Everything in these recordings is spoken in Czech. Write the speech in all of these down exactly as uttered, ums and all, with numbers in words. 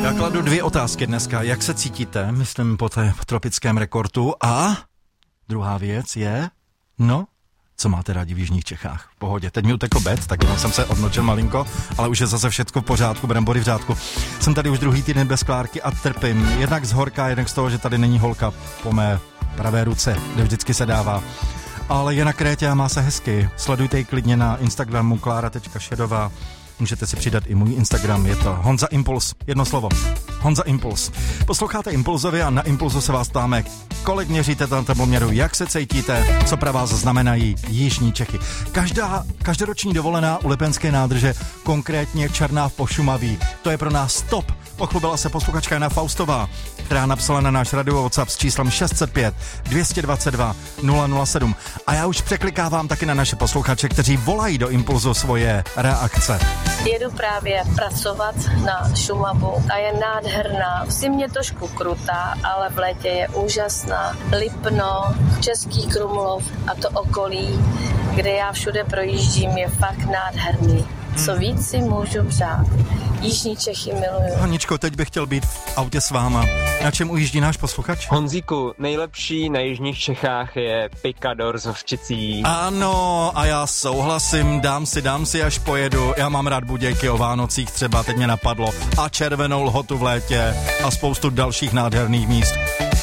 Já kladu dvě otázky dneska. Jak se cítíte, myslím, po té tropickém rekordu? A druhá věc je, no, co máte rádi v jižních Čechách? V pohodě. Teď mi utekl bec, tak jenom jsem se odnočil malinko, ale už je zase všechno v pořádku, brambory v řádku. Jsem tady už druhý týden bez Klárky a trpím. Jednak z horka, jednak z toho, že tady není holka po mé pravé ruce, kde vždycky se dává. Ale je na Krétě a má se hezky. Sledujte ji klidně na Instagramu klára tečka šedová. Můžete si přidat i můj Instagram, je to Honza Impuls, jedno slovo, Honza Impuls. Posloucháte Impulzově a na Impulzu se vás ptáme, kolik měříte na teploměru, jak se cítíte, co pro vás znamenají jižní Čechy. Každá, každoroční dovolená u Lipenské nádrže, konkrétně Černá v Pošumaví, to je pro nás top. Pochlubila se posluchačka Jana Faustová, která napsala na náš radio WhatsApp s číslem šest set pět dvě dvacet dva nula nula sedm. A já už překlikávám taky na naše posluchače, kteří volají do Impulzu svoje reakce. Jedu právě pracovat na Šumavu a je nádherná. V zimě trošku krutá, ale v létě je úžasná. Lipno, Český Krumlov a to okolí, kde já všude projíždím, je fakt nádherný. Co víc si můžu přát. Jižní Čechy miluju. Haničko, teď bych chtěl být v autě s váma. Na čem ujíždí náš posluchač? Honzíku, nejlepší na jižních Čechách je Picador z Hořčicí. Ano, a já souhlasím, dám si, dám si, až pojedu. Já mám rád budějky o Vánocích třeba, teď mě napadlo. A červenou lhotu v létě a spoustu dalších nádherných míst.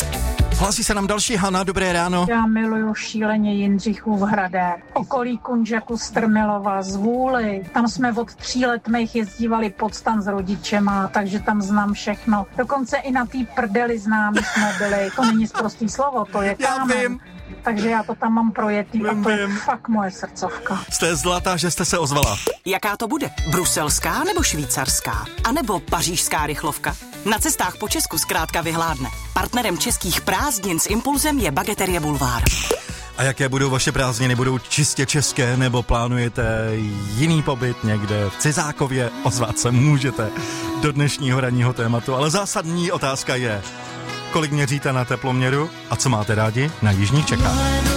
Hlásí se nám další Hana, dobré ráno. Já miluju šíleně Jindřichův Hradec, okolí Kunžaku, Strmilova, Zvůli. Tam jsme od tří let mých jezdívali pod stan s rodičema, takže tam znám všechno. Dokonce i na té prdeli známi jsme byli. To není sprostý slovo, to je kámen. Já vím. Takže já to tam mám projetý a to je fakt moje srdcovka. Jste zlatá, že jste se ozvala. Jaká to bude? Bruselská nebo švýcarská? A nebo pařížská rychlovka? Na cestách po Česku zkrátka vyhládne. Partnerem českých prázdnin s Impulzem je Bageterie Bulvár. A jaké budou vaše prázdniny? Budou čistě české nebo plánujete jiný pobyt někde v Cizákově? Ozvat se můžete do dnešního ranního tématu, ale zásadní otázka je, kolik měříte na teploměru a co máte rádi na jižních Čechách?